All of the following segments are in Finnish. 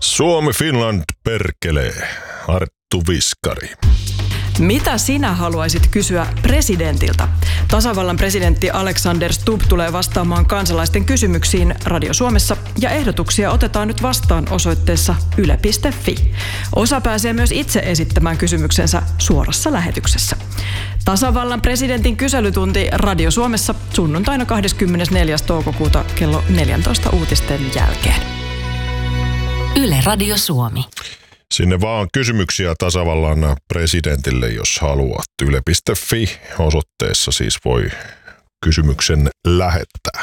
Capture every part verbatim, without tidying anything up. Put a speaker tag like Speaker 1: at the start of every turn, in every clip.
Speaker 1: Suomi Finland perkelee. Arttu Viskari.
Speaker 2: Mitä sinä haluaisit kysyä presidentiltä? Tasavallan presidentti Alexander Stubb tulee vastaamaan kansalaisten kysymyksiin Radio Suomessa ja ehdotuksia otetaan nyt vastaan osoitteessa yle piste fi. Osa pääsee myös itse esittämään kysymyksensä suorassa lähetyksessä. Tasavallan presidentin kyselytunti Radio Suomessa sunnuntaina kahdeskymmenesneljäs toukokuuta kello neljätoista uutisten jälkeen.
Speaker 3: Yle Radio Suomi.
Speaker 1: Sinne vaan kysymyksiä tasavallan presidentille, jos haluat. yle piste fi osoitteessa siis voi kysymyksen lähettää.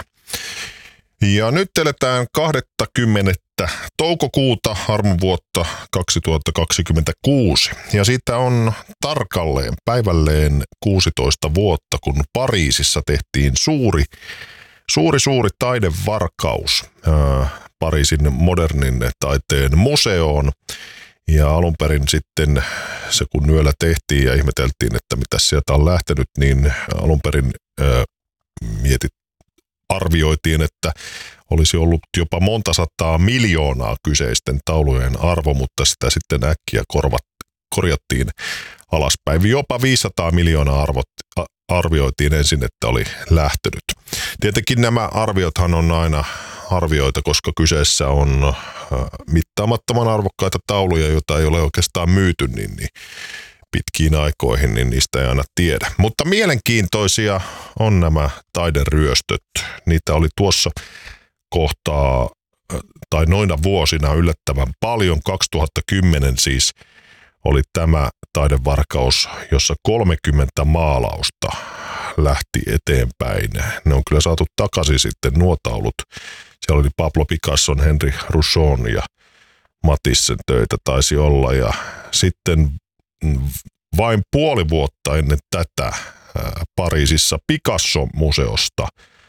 Speaker 1: Ja nyt eletään kahdeskymmenes toukokuuta armonvuotta kaksituhattakaksikymmentäkuusi. Ja siitä on tarkalleen päivälleen kuusitoista vuotta, kun Pariisissa tehtiin suuri, suuri, suuri taidevarkaus ää, Pariisin modernin taiteen museoon. Ja alun perin sitten se kun yöllä tehtiin ja ihmeteltiin, että mitä sieltä on lähtenyt, niin alun perin ää, mietit, arvioitiin, että olisi ollut jopa monta sataa miljoonaa kyseisten taulujen arvo, mutta sitä sitten äkkiä korvat, korjattiin alaspäin. Jopa viisisataa miljoonaa arvot, arvioitiin ensin, että oli lähtenyt. Tietenkin nämä arviothan on aina arvioita, koska kyseessä on mittaamattoman arvokkaita tauluja, joita ei ole oikeastaan myyty niin, niin pitkiin aikoihin, niin niistä ei aina tiedä. Mutta mielenkiintoisia on nämä taideryöstöt. Niitä oli tuossa kohtaa, tai noina vuosina yllättävän paljon. kaksituhattakymmenen siis oli tämä taidevarkaus, jossa kolmekymmentä maalausta lähti eteenpäin. Ne on kyllä saatu takaisin sitten nuo taulut. Siellä oli Pablo Picasson, Henri Rousseaun ja Matissen töitä taisi olla. Ja sitten vain puoli vuotta ennen tätä Pariisissa Picasso-museosta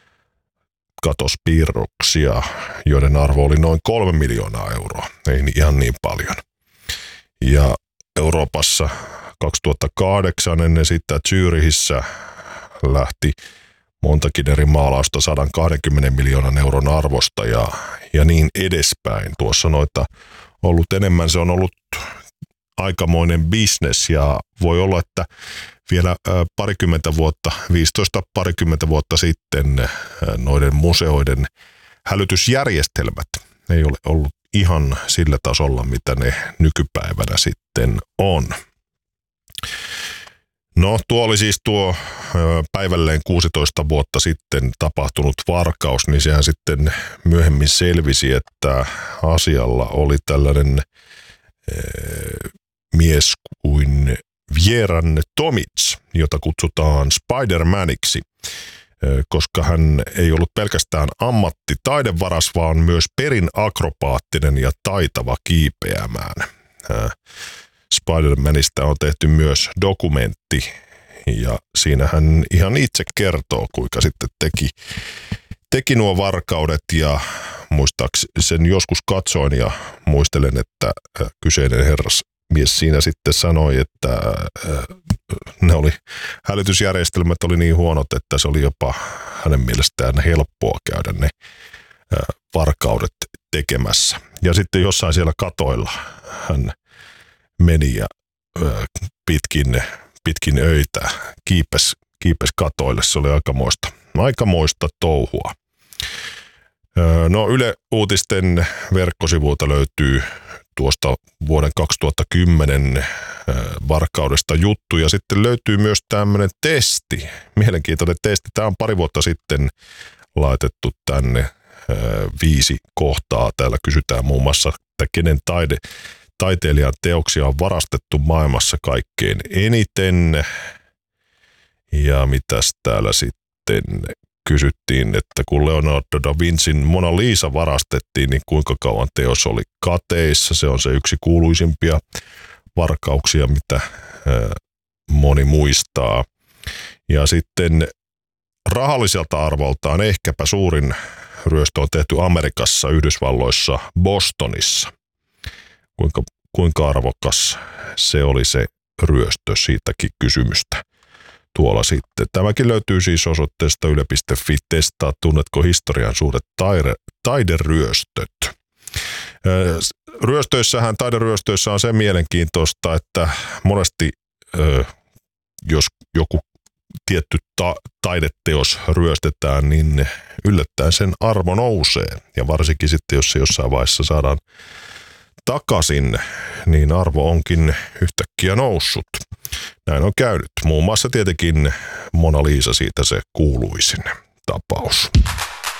Speaker 1: katosi piirroksia, joiden arvo oli noin kolme miljoonaa euroa. Ei ihan niin paljon. Ja Euroopassa kaksituhattakahdeksan ennen sitä Zyrihissä lähti montakin eri maalausta sata kaksikymmentä miljoonan euron arvosta ja, ja niin edespäin. Tuossa noita ollut enemmän, se on ollut aikamoinen bisnes ja voi olla, että vielä parikymmentä vuotta, viisitoista parikymmentä vuotta sitten noiden museoiden hälytysjärjestelmät ei ole ollut ihan sillä tasolla, mitä ne nykypäivänä sitten on. No tuo oli siis tuo päivälleen kuusitoista vuotta sitten tapahtunut varkaus, niin sehän sitten myöhemmin selvisi, että asialla oli tällainen e, mies kuin Vieran Tomic, jota kutsutaan Spider-Maniksi, e, koska hän ei ollut pelkästään ammattitaidevaras, vaan myös perin akrobaattinen ja taitava kiipeämään. E, Spider-Manista on tehty myös dokumentti ja siinä hän ihan itse kertoo, kuinka sitten teki, teki nuo varkaudet ja muistaakseni sen joskus katsoin ja muistelen, että kyseinen herrasmies siinä sitten sanoi, että ne oli, hälytysjärjestelmät oli niin huonot, että se oli jopa hänen mielestään helppoa käydä ne varkaudet tekemässä. Ja sitten jossain siellä katoilla hän meni ja pitkin, pitkin öitä kiipes, kiipes katoille. Se oli aikamoista, aikamoista touhua. No Yle Uutisten verkkosivuilta löytyy tuosta vuoden kaksituhattakymmenen varkaudesta juttu ja sitten löytyy myös tämmöinen testi, mielenkiintoinen testi. Tämä on pari vuotta sitten laitettu tänne viisi kohtaa. Täällä kysytään muun muassa, että kenen taide taiteilijan teoksia on varastettu maailmassa kaikkein eniten. Ja mitäs täällä sitten kysyttiin, että kun Leonardo da Vincin Mona Lisa varastettiin, niin kuinka kauan teos oli kateissa. Se on se yksi kuuluisimpia varkauksia, mitä moni muistaa. Ja sitten rahalliselta arvoltaan ehkäpä suurin ryöstö on tehty Amerikassa, Yhdysvalloissa, Bostonissa. Kuinka, kuinka arvokas se oli se ryöstö, siitäkin kysymystä tuolla sitten. Tämäkin löytyy siis osoitteesta yle piste fi. Testaa, tunnetko historian suuret taide, taideryöstöt. ryöstöissähän, taideryöstöissä on se mielenkiintoista, että monesti ö, jos joku tietty ta- taideteos ryöstetään, niin yllättäen sen arvo nousee. Ja varsinkin sitten, jos se jossain vaiheessa saadaan takaisin, niin arvo onkin yhtäkkiä noussut. Näin on käynyt. Muun muassa tietenkin Mona Lisa siitä se kuuluisin tapaus.